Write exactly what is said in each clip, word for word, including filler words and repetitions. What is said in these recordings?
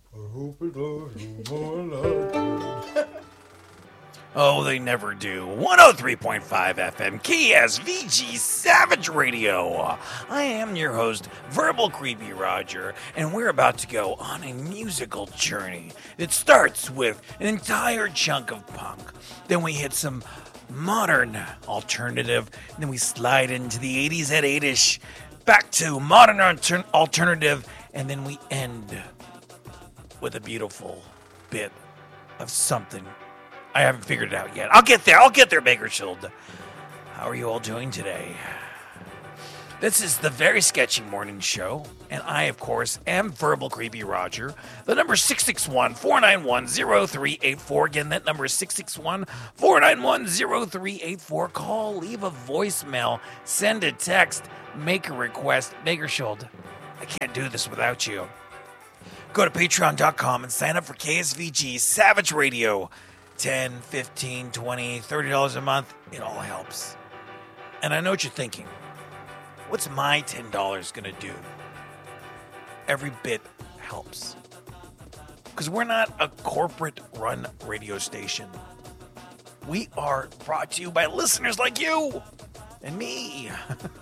I hope it loves you more like you. Oh, they never do. one oh three point five F M, K S V G Savage Radio. I am your host, Verbal Creepy Roger, and we're about to go on a musical journey. It starts with an entire chunk of punk. Then we hit some modern alternative. Then we slide into the eighties at eight-ish. Back to modern alter- alternative. And then we end with a beautiful bit of something I haven't figured it out yet. I'll get there. I'll get there, Bakersfield. How are you all doing today? This is the Very Sketchy Morning Show, and I, of course, am Verbal Creepy Roger. The number is six six one, four nine one, zero three eight four. Again, that number is six six one, four nine one, zero three eight four. Call, leave a voicemail, send a text, make a request. Bakersfield, I can't do this without you. Go to patreon dot com and sign up for K S V G Savage Radio. ten, fifteen, twenty, thirty dollars a month, it all helps. And I know what you're thinking. What's my ten dollars going to do? Every bit helps. Because we're not a corporate-run radio station. We are brought to you by listeners like you and me.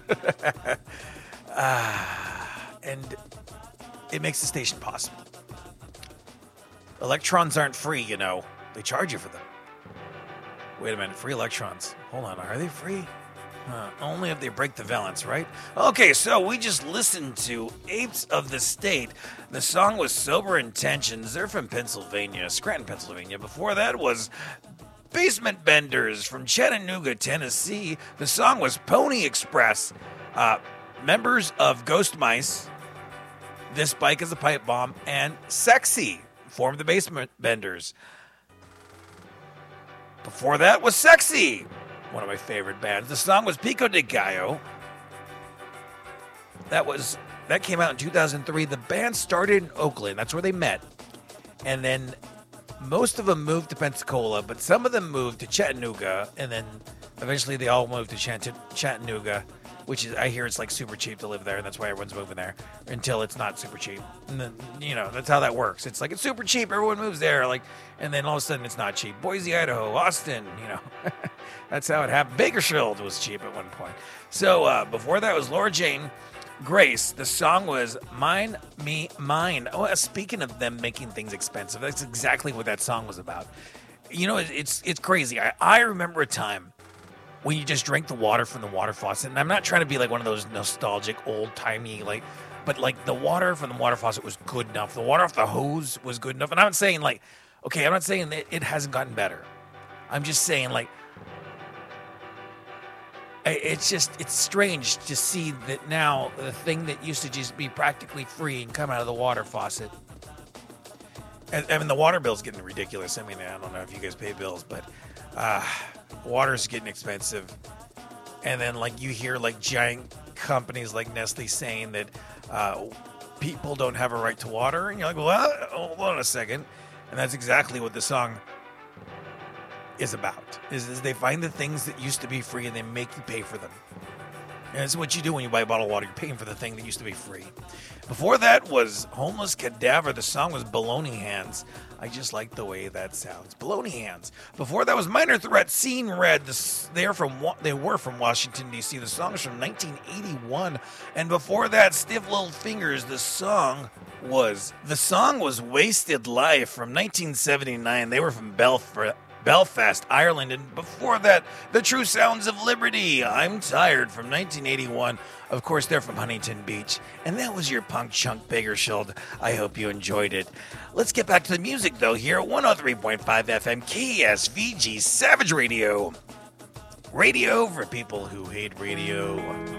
uh, and it makes the station possible. Electrons aren't free, you know. They charge you for them. Wait a minute, free electrons. Hold on, are they free? Uh, only if they break the valence, right? Okay, so we just listened to Apes of the State. The song was Sober Intentions. They're from Pennsylvania, Scranton, Pennsylvania. Before that was Basement Benders from Chattanooga, Tennessee. The song was Pony Express. Uh, members of Ghost Mice, This Bike is a Pipe Bomb, and Sexy formed the Basement Benders. Before that was Sexy, one of my favorite bands. The song was Pico de Gallo. That was that came out in two thousand three. The band started in Oakland. That's where they met. And then most of them moved to Pensacola, but some of them moved to Chattanooga. And then eventually they all moved to Chatt- Chattanooga, which is, I hear it's like super cheap to live there, and that's why everyone's moving there until it's not super cheap. And then, you know, that's how that works. It's like, it's super cheap, everyone moves there, like, and then all of a sudden it's not cheap. Boise, Idaho, Austin, you know, that's how it happened. Bakersfield was cheap at one point. So uh, before that was Laura Jane Grace. The song was Mine, Me, Mine. Oh, uh, speaking of them making things expensive, that's exactly what that song was about. You know, it, it's it's crazy. I, I remember a time when you just drink the water from the water faucet. And I'm not trying to be like one of those nostalgic, old-timey, like, but like the water from the water faucet was good enough. The water off the hose was good enough. And I'm not saying like, okay, I'm not saying that it hasn't gotten better. I'm just saying like, it's just, it's strange to see that now the thing that used to just be practically free and come out of the water faucet. And, I mean, the water bill's getting ridiculous. I mean, I don't know if you guys pay bills, but uh, water's getting expensive. And then, like, you hear, like, giant companies like Nestle saying that uh, people don't have a right to water. And you're like, well, hold on a second. And that's exactly what the song is about, is, is they find the things that used to be free and they make you pay for them. And it's what you do when you buy a bottle of water. You're paying for the thing that used to be free. Before that was Homeless Cadaver. The song was Baloney Hands. I just like the way that sounds. Baloney Hands. Before that was Minor Threat, Scene Red. The, they, are from, they were from Washington, D C. The song is from nineteen eighty-one. And before that, Stiff Little Fingers. The song was, the song was Wasted Life from nineteen seventy-nine. They were from Belfast. Belfast, Ireland, and before that, The True Sounds of Liberty, I'm Tired, from nineteen eighty-one. Of course, they're from Huntington Beach. And that was your punk chunk Bakersfield. I hope you enjoyed it. Let's get back to the music, though, here at one oh three point five F M, K S V G Savage Radio. Radio for people who hate radio.